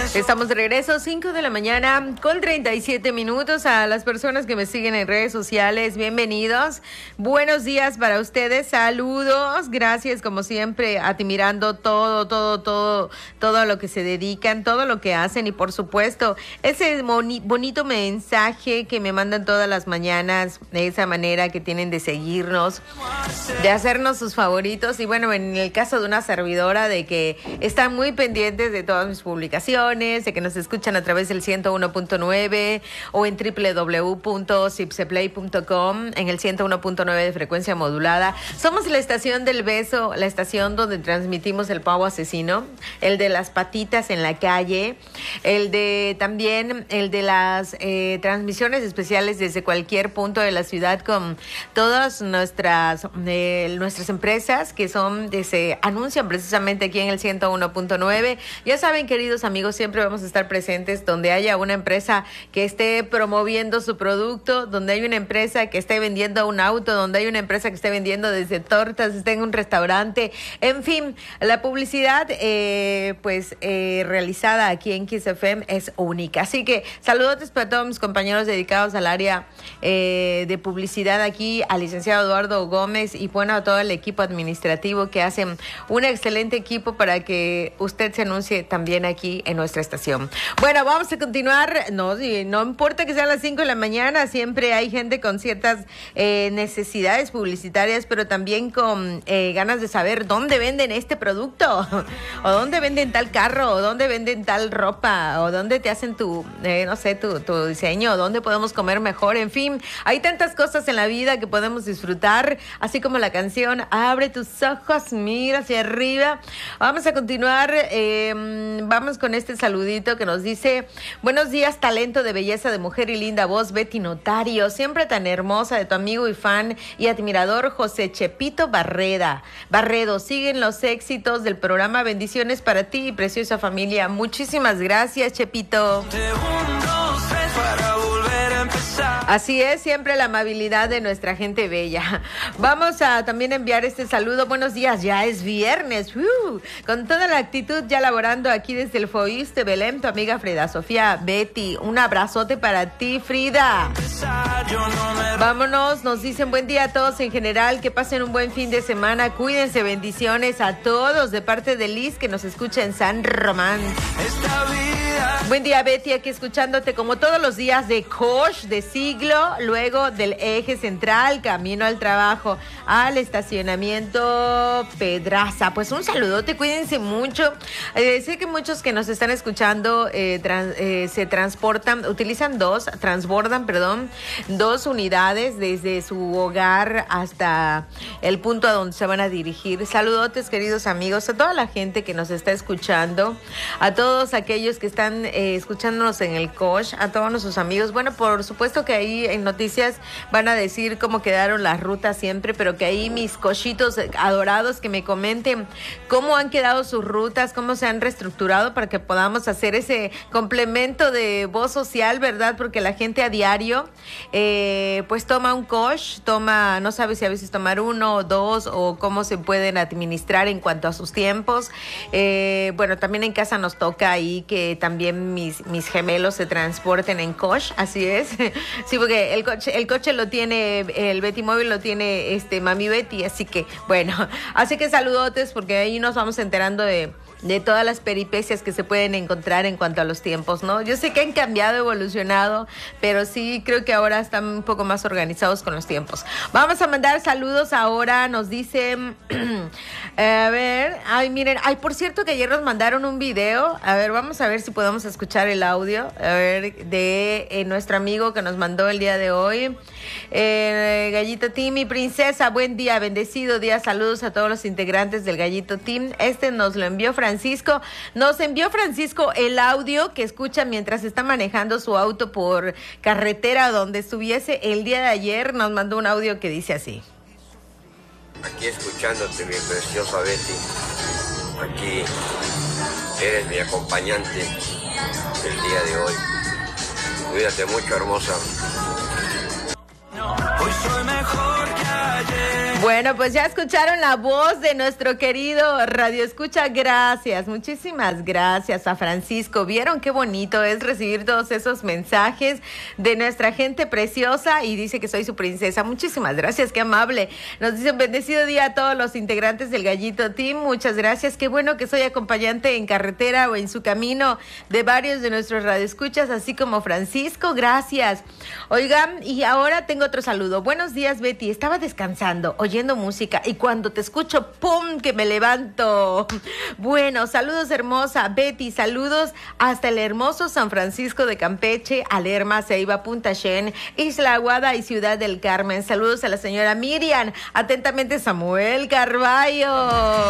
Estamos de regreso, 5 de la mañana con 37 minutos. A las personas que me siguen en redes sociales, bienvenidos. Buenos días para ustedes, saludos. Gracias como siempre, admirando todo lo que se dedican, todo lo que hacen y por supuesto ese bonito mensaje que me mandan todas las mañanas, de esa manera que tienen de seguirnos, de hacernos sus favoritos y bueno, en el caso de una servidora, de que están muy pendientes de todas mis publicaciones, de que nos escuchan a través del 101.9 o en www.cipseplay.com en el 101.9 de frecuencia modulada. Somos la estación del beso, la estación donde transmitimos el pavo asesino, el de las patitas en la calle, el de las transmisiones especiales desde cualquier punto de la ciudad con todas nuestras empresas que se anuncian precisamente aquí en el 101.9. Ya saben, queridos amigos, siempre vamos a estar presentes donde haya una empresa que esté promoviendo su producto, donde hay una empresa que esté vendiendo un auto, donde hay una empresa que esté vendiendo desde tortas, esté en un restaurante, en fin, la publicidad realizada aquí en Kiss FM es única. Así que saludos para todos mis compañeros dedicados al área de publicidad aquí, al licenciado Eduardo Gómez y bueno, a todo el equipo administrativo que hacen un excelente equipo para que usted se anuncie también aquí en nuestra estación. Bueno, vamos a continuar. No importa que sean las 5 de la mañana, siempre hay gente con ciertas necesidades publicitarias, pero también con ganas de saber dónde venden este producto, o dónde venden tal carro, o dónde venden tal ropa, o dónde te hacen tu diseño, o dónde podemos comer mejor. En fin, hay tantas cosas en la vida que podemos disfrutar, así como la canción Abre tus ojos, mira hacia arriba. Vamos a continuar, vamos con este saludito que nos dice: buenos días, talento de belleza de mujer y linda voz, Betty Notario, siempre tan hermosa, de tu amigo y fan y admirador José Chepito Barredo. Siguen los éxitos del programa, bendiciones para ti y preciosa familia. Muchísimas gracias, Chepito. Así es, siempre la amabilidad de nuestra gente bella. Vamos a también enviar este saludo. Buenos días, ya es viernes. Con toda la actitud, ya laborando aquí desde el Foís de Belém, tu amiga Frida Sofía Betty. Un abrazote para ti, Frida. Vámonos, nos dicen buen día a todos en general, que pasen un buen fin de semana. Cuídense, bendiciones a todos de parte de Liz, que nos escucha en San Román. Buen día, Betty, aquí escuchándote como todos los días de Coach, de siglo, luego del eje central, camino al trabajo, al estacionamiento Pedraza. Pues un saludote, cuídense mucho. Sé que muchos que nos están escuchando transbordan dos unidades desde su hogar hasta el punto a donde se van a dirigir. Saludotes, queridos amigos, a toda la gente que nos está escuchando, a todos aquellos que están escuchándonos en el coach, a todos nuestros amigos. Bueno, por supuesto que ahí en noticias van a decir cómo quedaron las rutas siempre, pero que ahí mis cochitos adorados que me comenten cómo han quedado sus rutas, cómo se han reestructurado para que podamos hacer ese complemento de voz social, ¿verdad? Porque la gente a diario pues toma un coach, no sabe si a veces tomar uno o dos o cómo se pueden administrar en cuanto a sus tiempos. Bueno, también en casa nos toca ahí que también mis gemelos se transporten en coach, así es. Sí, porque el coche lo tiene, el Betty Móvil lo tiene Mami Betty, así que bueno, así que saludotes porque ahí nos vamos enterando de todas las peripecias que se pueden encontrar en cuanto a los tiempos, ¿no? Yo sé que han cambiado, evolucionado, pero sí creo que ahora están un poco más organizados con los tiempos. Vamos a mandar saludos ahora, nos dicen, a ver, miren, por cierto que ayer nos mandaron un video, a ver, vamos a ver si podemos escuchar el audio, a ver, de nuestro amigo que nos mandó el día de hoy, Gallito Team, mi princesa, buen día, bendecido día, saludos a todos los integrantes del Gallito Team. Nos lo envió Francisco, el audio que escucha mientras está manejando su auto por carretera donde estuviese el día de ayer. Nos mandó un audio que dice así: aquí escuchándote, mi preciosa Betty, aquí eres mi acompañante el día de hoy. Cuídate mucho, hermosa. Hoy soy mejor que ayer. Bueno, pues ya escucharon la voz de nuestro querido Radio Escucha. Gracias, muchísimas gracias a Francisco. ¿Vieron qué bonito es recibir todos esos mensajes de nuestra gente preciosa? Y dice que soy su princesa. Muchísimas gracias, qué amable. Nos dice un bendecido día a todos los integrantes del Gallito Team. Muchas gracias. Qué bueno que soy acompañante en carretera o en su camino de varios de nuestros radioescuchas, así como Francisco. Gracias. Oigan, y ahora tengo otro saludo. Buenos días, Betty. Estaba descansando, oyendo música, y cuando te escucho, ¡pum!, que me levanto. Bueno, saludos, hermosa Betty. Saludos hasta el hermoso San Francisco de Campeche, Alerma, Ceiba, Punta Shen, Isla Aguada y Ciudad del Carmen. Saludos a la señora Miriam. Atentamente, Samuel Carballo.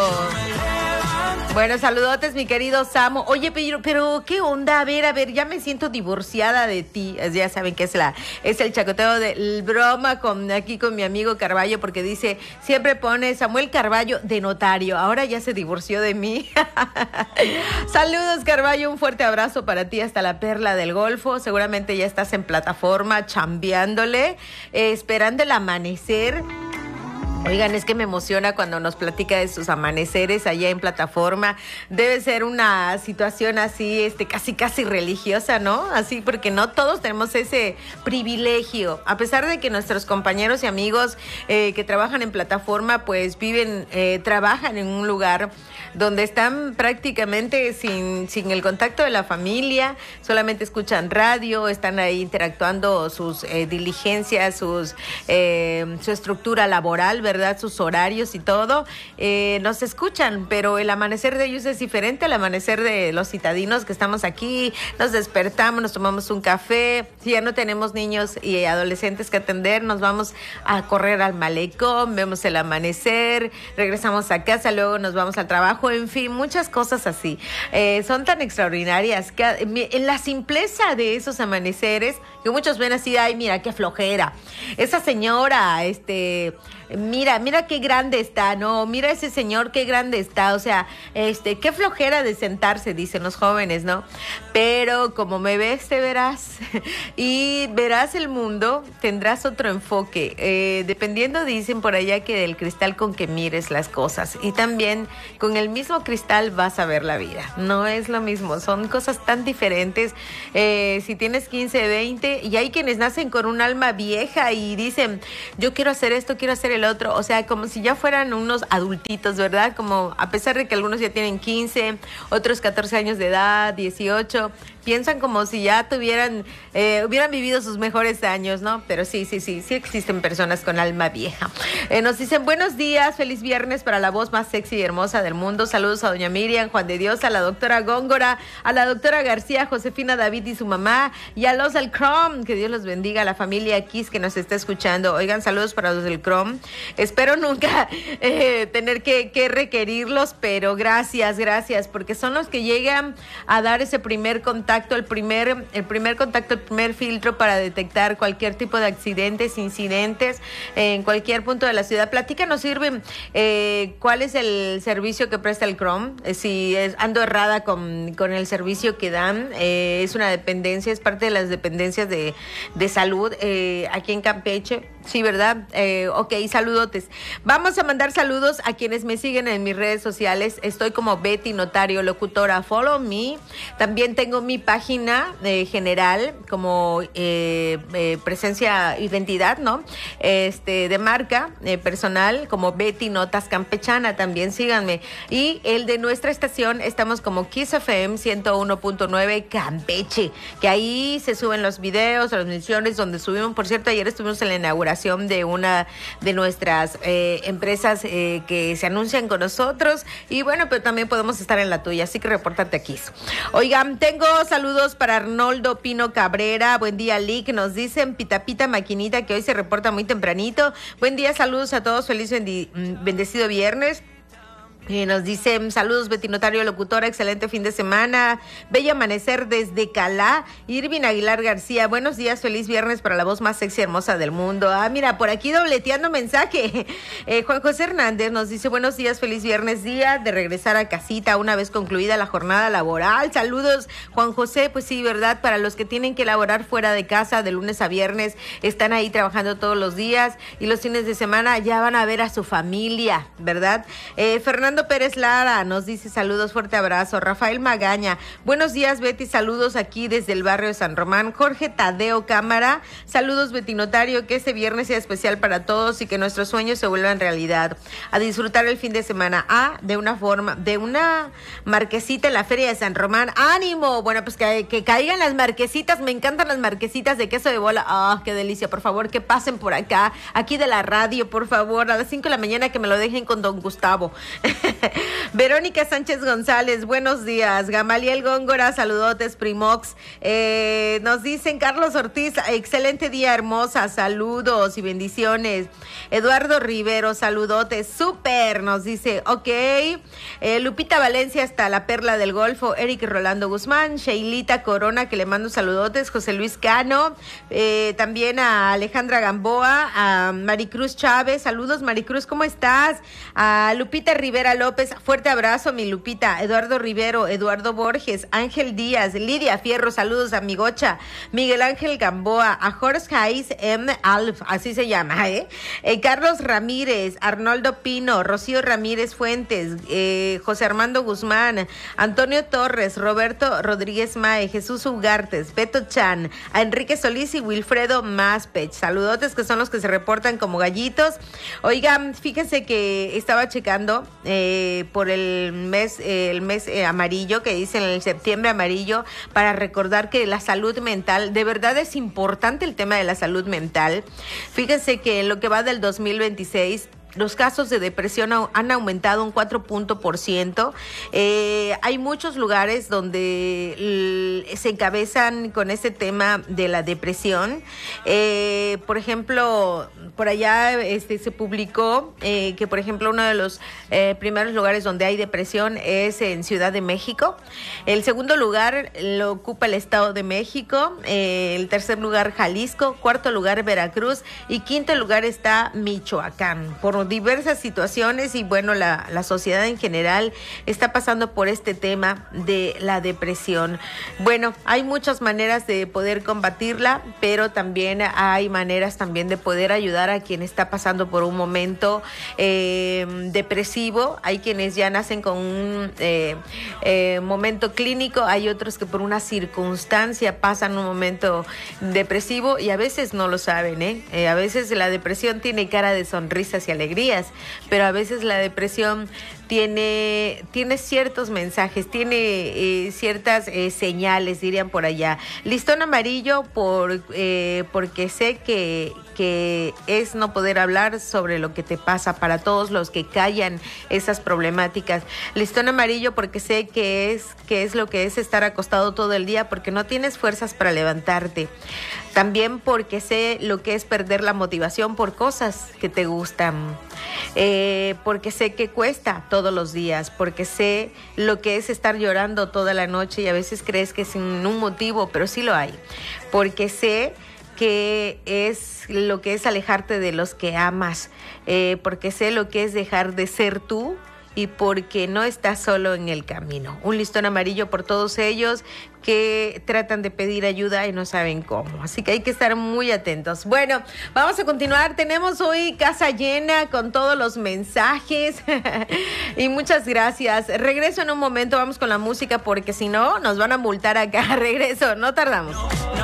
Bueno, saludotes, mi querido Samo. Oye, pero ¿qué onda? A ver, ya me siento divorciada de ti. Ya saben que es el chacoteo del broma aquí con mi amigo Carballo, porque dice, siempre pone Samuel Carballo de notario. Ahora ya se divorció de mí. Saludos, Carballo, un fuerte abrazo para ti hasta la Perla del Golfo. Seguramente ya estás en plataforma, chambeándole, esperando el amanecer. Oigan, es que me emociona cuando nos platica de sus amaneceres allá en plataforma. Debe ser una situación así, casi religiosa, ¿no? Así, porque no todos tenemos ese privilegio. A pesar de que nuestros compañeros y amigos que trabajan en plataforma, pues trabajan en un lugar donde están prácticamente sin el contacto de la familia, solamente escuchan radio, están ahí interactuando sus diligencias, su estructura laboral, ¿verdad? Sus horarios y todo, nos escuchan, pero el amanecer de ellos es diferente al amanecer de los citadinos que estamos aquí. Nos despertamos, nos tomamos un café, si ya no tenemos niños y adolescentes que atender, nos vamos a correr al malecón, vemos el amanecer, regresamos a casa, luego nos vamos al trabajo, en fin, muchas cosas así. Son tan extraordinarias que en la simpleza de esos amaneceres, que muchos ven así, ay, mira qué flojera, esa señora, mira qué grande está, no, mira ese señor qué grande está, o sea, qué flojera de sentarse, dicen los jóvenes, ¿no? Pero como me ves, te verás y verás el mundo, tendrás otro enfoque, dependiendo, dicen por allá, que del cristal con que mires las cosas, y también con el mismo cristal vas a ver la vida. No es lo mismo, son cosas tan diferentes. Si tienes 15, 20, y hay quienes nacen con un alma vieja y dicen, yo quiero hacer esto, quiero hacer el otro, o sea, como si ya fueran unos adultitos, ¿verdad? Como a pesar de que algunos ya tienen 15, otros 14 años de edad, 18, piensan como si ya hubieran vivido sus mejores años, ¿no? Pero sí existen personas con alma vieja. Nos dicen, buenos días, feliz viernes para la voz más sexy y hermosa del mundo. Saludos a doña Miriam, Juan de Dios, a la doctora Góngora, a la doctora García, Josefina David y su mamá, y a los del Chrome. Que Dios los bendiga, a la familia Kiss que nos está escuchando. Oigan, saludos para los del Chrome. Espero nunca tener que requerirlos, pero gracias, porque son los que llegan a dar ese primer contacto, el primer contacto, el primer filtro para detectar cualquier tipo de accidentes, incidentes en cualquier punto de la ciudad. Platícanos, Irving, ¿cuál es el servicio que presta el Chrome? Si ando errada con el servicio que dan, es una dependencia, es parte de las dependencias de salud aquí en Campeche. Sí, ¿verdad? Ok, saludotes. Vamos a mandar saludos a quienes me siguen en mis redes sociales. Estoy como Betty Notario Locutora. Follow me. También tengo mi página general como presencia, identidad, ¿no? De marca personal como Betty Notas Campechana. También síganme. Y el de nuestra estación, estamos como Kiss FM 101.9 Campeche, que ahí se suben los videos, las misiones donde subimos. Por cierto, ayer estuvimos en la inauguración de una de nuestras empresas que se anuncian con nosotros, y bueno, pero también podemos estar en la tuya, así que repórtate aquí. Oigan, tengo saludos para Arnoldo Pino Cabrera. Buen día, Lick, nos dicen Pita Maquinita, que hoy se reporta muy tempranito. Buen día, saludos a todos, feliz bendecido viernes. Nos dice, saludos Betty Notario, locutora, excelente fin de semana, bello amanecer desde Calá. Irving Aguilar García, buenos días, feliz viernes para la voz más sexy y hermosa del mundo. Mira, por aquí dobleteando mensaje. Juan José Hernández nos dice, buenos días, feliz viernes, día de regresar a casita una vez concluida la jornada laboral. Saludos, Juan José, pues sí, verdad, para los que tienen que laborar fuera de casa de lunes a viernes, están ahí trabajando todos los días y los fines de semana ya van a ver a su familia, ¿verdad? Fernando Pérez Lara nos dice saludos, fuerte abrazo. Rafael Magaña, buenos días Betty, saludos aquí desde el barrio de San Román. Jorge Tadeo Cámara, saludos Betty Notario, que este viernes sea especial para todos y que nuestros sueños se vuelvan realidad. A disfrutar el fin de semana. De una marquesita en la feria de San Román. ¡Ánimo! Bueno, pues que caigan las marquesitas, me encantan las marquesitas de queso de bola. ¡Qué delicia! Por favor, que pasen por acá, aquí de la radio, por favor, a las 5 de la mañana que me lo dejen con don Gustavo. Verónica Sánchez González, buenos días. Gamaliel Góngora, saludotes, Primox. Nos dicen Carlos Ortiz, excelente día, hermosa, saludos y bendiciones. Eduardo Rivero, saludotes, súper, nos dice, ok. Lupita Valencia hasta la Perla del Golfo, Eric Rolando Guzmán, Sheilita Corona, que le mando saludotes, José Luis Cano, también a Alejandra Gamboa, a Maricruz Chávez, saludos Maricruz, ¿cómo estás? A Lupita Rivera López, fuerte abrazo mi Lupita, Eduardo Rivero, Eduardo Borges, Ángel Díaz, Lidia Fierro, saludos amigocha, Miguel Ángel Gamboa, a Jorge Jaiz M. Alf, así se llama, Carlos Ramírez, Arnoldo Pino, Rocío Ramírez Fuentes, José Armando Guzmán, Antonio Torres, Roberto Rodríguez Mae, Jesús Ugartes, Beto Chan, a Enrique Solís y Wilfredo Maspech, saludotes que son los que se reportan como gallitos. Oigan, fíjense que estaba checando por el mes amarillo, que dicen el septiembre amarillo, para recordar que la salud mental, de verdad es importante el tema de la salud mental. Fíjense que en lo que va del 2026, los casos de depresión han aumentado un 4%. Hay muchos lugares donde se encabezan con este tema de la depresión. Por ejemplo, por allá se publicó que, por ejemplo, uno de los primeros lugares donde hay depresión es en Ciudad de México. El segundo lugar lo ocupa el Estado de México. El tercer lugar, Jalisco. Cuarto lugar, Veracruz. Y quinto lugar está Michoacán. Por diversas situaciones y bueno, la sociedad en general está pasando por este tema de la depresión. Bueno, hay muchas maneras de poder combatirla, pero también hay maneras también de poder ayudar a quien está pasando por un momento depresivo. Hay quienes ya nacen con un momento clínico, hay otros que por una circunstancia pasan un momento depresivo y a veces no lo saben, a veces la depresión tiene cara de sonrisas y alegrías, pero a veces la depresión tiene ciertos mensajes, tiene ciertas señales, dirían por allá. Listón amarillo porque sé que es no poder hablar sobre lo que te pasa, para todos los que callan esas problemáticas. Listón amarillo porque sé que es lo que es estar acostado todo el día porque no tienes fuerzas para levantarte. También porque sé lo que es perder la motivación por cosas que te gustan. Porque sé que cuesta todos los días, porque sé lo que es estar llorando toda la noche y a veces crees que sin un motivo, pero sí lo hay. Porque sé que es lo que es alejarte de los que amas, porque sé lo que es dejar de ser tú y porque no estás solo en el camino. Un listón amarillo por todos ellos que tratan de pedir ayuda y no saben cómo. Así que hay que estar muy atentos. Bueno, vamos a continuar. Tenemos hoy casa llena con todos los mensajes y muchas gracias. Regreso en un momento, vamos con la música porque si no nos van a multar acá. Regreso, no tardamos.